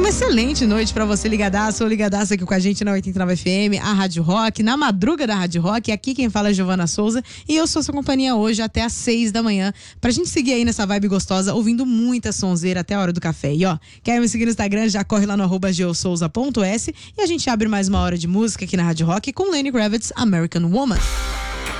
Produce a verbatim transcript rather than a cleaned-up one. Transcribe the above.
Uma excelente noite pra você ligadaço ou ligadaço aqui com a gente na oitenta e nove F M, a Rádio Rock, na madruga da Rádio Rock. Aqui quem fala é Giovana Souza e eu sou sua companhia hoje até às seis da manhã pra gente seguir aí nessa vibe gostosa, ouvindo muita sonzeira até a hora do café. E ó, quer me seguir no Instagram, já corre lá no arroba geosouza ponto s e a gente abre mais uma hora de música aqui na Rádio Rock com Lenny Kravitz, American Woman.